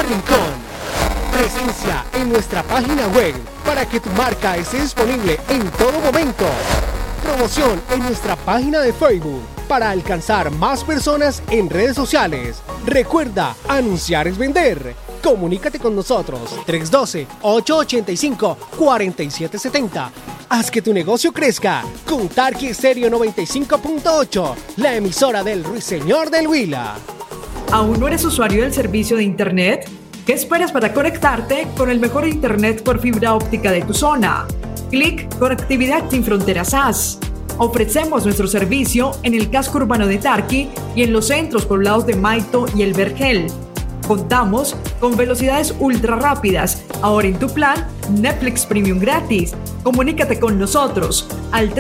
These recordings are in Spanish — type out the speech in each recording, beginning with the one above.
rincón. Presencia en nuestra página web para que tu marca esté disponible en todo momento. Promoción en nuestra página de Facebook para alcanzar más personas en redes sociales. Recuerda, anunciar es vender. Comunícate con nosotros 312-885-4770. Haz que tu negocio crezca con Tarqui Estéreo 95.8, la emisora del Ruiseñor del Huila. ¿Aún no eres usuario del servicio de Internet? ¿Qué esperas para conectarte con el mejor Internet por fibra óptica de tu zona? Clic Conectividad Sin Fronteras SAS. Ofrecemos nuestro servicio en el casco urbano de Tarqui y en los centros poblados de Maito y El Vergel. Contamos con velocidades ultra rápidas. Ahora en tu plan, Netflix Premium gratis. Comunícate con nosotros al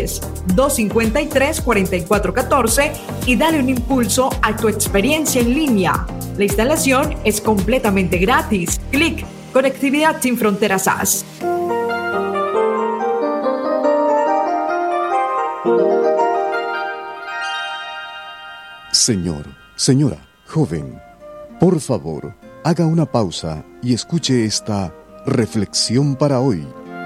310-253-4414 y dale un impulso a tu experiencia en línea. La instalación es completamente gratis. Clic Conectividad Sin Fronteras SAS. Señor, señora, joven, por favor, haga una pausa y escuche esta reflexión para hoy.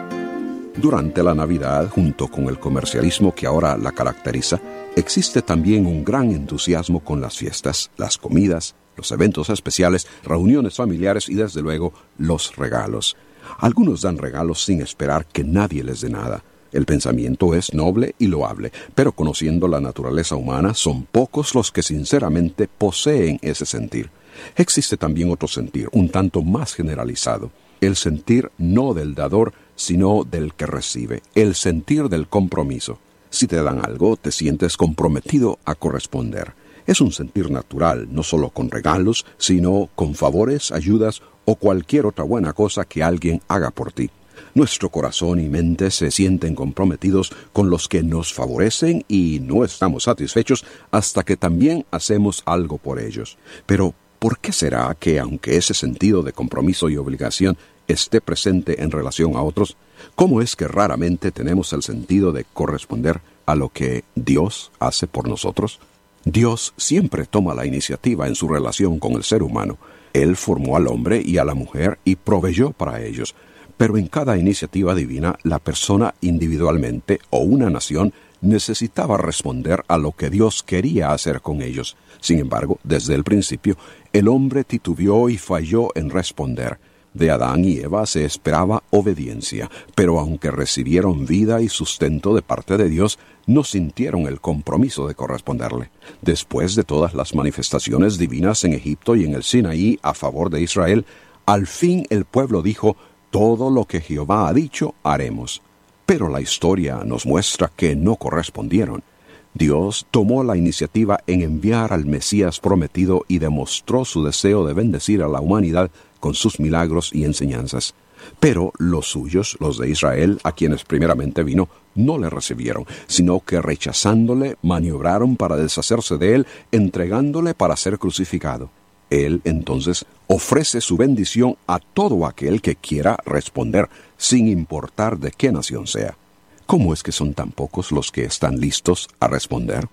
Durante la Navidad, junto con el comercialismo que ahora la caracteriza, existe también un gran entusiasmo con las fiestas, las comidas, los eventos especiales, reuniones familiares y desde luego los regalos. Algunos dan regalos sin esperar que nadie les dé nada. El pensamiento es noble y loable, pero conociendo la naturaleza humana, son pocos los que sinceramente poseen ese sentir. Existe también otro sentir, un tanto más generalizado, el sentir no del dador, sino del que recibe, el sentir del compromiso. Si te dan algo, te sientes comprometido a corresponder. Es un sentir natural, no solo con regalos, sino con favores, ayudas o cualquier otra buena cosa que alguien haga por ti. Nuestro corazón y mente se sienten comprometidos con los que nos favorecen y no estamos satisfechos hasta que también hacemos algo por ellos. Pero, ¿por qué será que, aunque ese sentido de compromiso y obligación esté presente en relación a otros, cómo es que raramente tenemos el sentido de corresponder a lo que Dios hace por nosotros? Dios siempre toma la iniciativa en su relación con el ser humano. Él formó al hombre y a la mujer y proveyó para ellos. Pero en cada iniciativa divina, la persona individualmente o una nación necesitaba responder a lo que Dios quería hacer con ellos. Sin embargo, desde el principio, el hombre titubeó y falló en responder. De Adán y Eva se esperaba obediencia, pero aunque recibieron vida y sustento de parte de Dios, no sintieron el compromiso de corresponderle. Después de todas las manifestaciones divinas en Egipto y en el Sinaí a favor de Israel, al fin el pueblo dijo: todo lo que Jehová ha dicho, haremos. Pero la historia nos muestra que no correspondieron. Dios tomó la iniciativa en enviar al Mesías prometido y demostró su deseo de bendecir a la humanidad con sus milagros y enseñanzas. Pero los suyos, los de Israel, a quienes primeramente vino, no le recibieron, sino que rechazándole, maniobraron para deshacerse de él, entregándole para ser crucificado. Él, entonces, ofrece su bendición a todo aquel que quiera responder, sin importar de qué nación sea. ¿Cómo es que son tan pocos los que están listos a responder?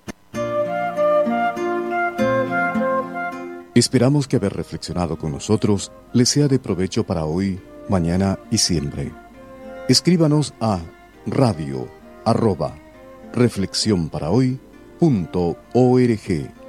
Esperamos que haber reflexionado con nosotros les sea de provecho para hoy, mañana y siempre. Escríbanos a radio@reflexionparahoy.org.